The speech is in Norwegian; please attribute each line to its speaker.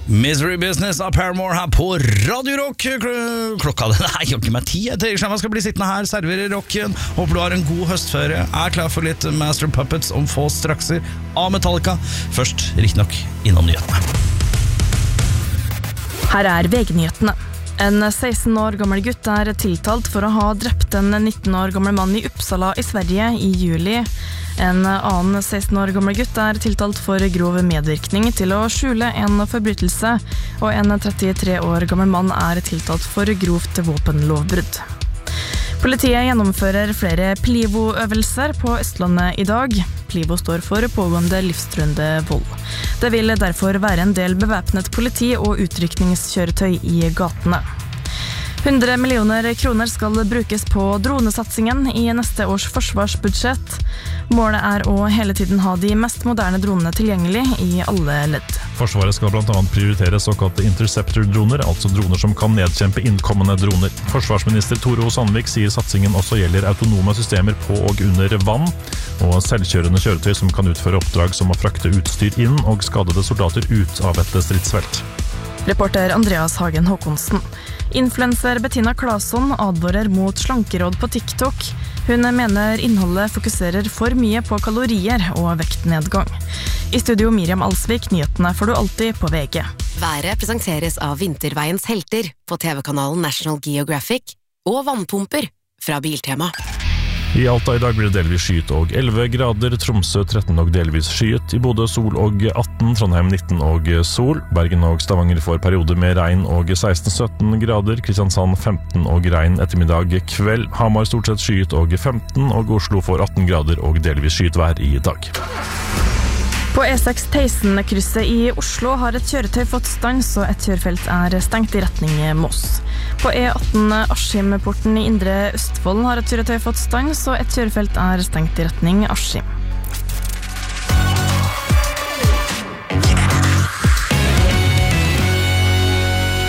Speaker 1: Misery Business av Paramore her på Radio Rock. Klokka den jo ikke meg 10. Jeg skal bli sittende her, serverer rocken. Håper du har en god høstferie. Klar for litt Master Puppets om få strakser av Metallica. Først, riktig nok, innom nyhetene.
Speaker 2: Her VG-nyhetene. En 16 år gammel gutt tiltalt for å ha drept en 19 år gammel mann i Uppsala i Sverige i juli. En annen 16 år gammel gutt tiltalt for grov medvirkning til å skjule en forbrytelse, og en 33 år gammel mann tiltalt for grovt våpenlovbrudd. Politiet gjennomfører flere Plivo-øvelser på Østlandet i dag. Plivo står for pågående livstruende vold. Det vil derfor være en del bevæpnet politi og utrykningskjøretøy i gatene. 100 millioner kroner skal brukes på dronesatsingen i neste års forsvarsbudsjett. Målet å hele tiden ha de mest moderne dronene tilgjengelig i alle ledd.
Speaker 3: Forsvaret skal blant annet prioritere såkalte interceptor-droner, altså droner som kan nedkjempe innkommende droner. Forsvarsminister Tore O. Sandvik sier satsingen også gjelder autonome systemer på og under vann, og selvkjørende kjøretøy som kan utføre oppdrag som å frakte utstyr inn og skadede soldater ut av et stridsfelt.
Speaker 2: Reporter Andreas Hagen Håkonsen. Influencer Bettina Claesson advarer mot slankeråd på TikTok. Hun mener innholdet fokuserer for mye på kalorier og vektnedgang. I studio Miriam Alsvik, nyhetene får du alltid på VG.
Speaker 4: Været presenteres av Vinterveiens helter på TV-kanalen National Geographic og vannpumper fra Biltema.
Speaker 3: I Alta i dag blir det delvis skyet og 11 grader, Tromsø 13 og delvis skyet, i Bodø sol og 18, Trondheim 19 og sol, Bergen og Stavanger får perioder med regn og 16-17 grader, Kristiansand 15 og regn ettermiddag kveld, Hamar stort sett skyet og 15, og Oslo får 18 grader og delvis skyet vær i dag.
Speaker 2: På E6 Teisen-krysset i Oslo har et kjøretøy fått stans, og et kjørefelt stengt i retning Moss. På E18 Askim-porten i Indre Østfold har et kjøretøy fått stans, og et kjørefelt stengt i retning Askim.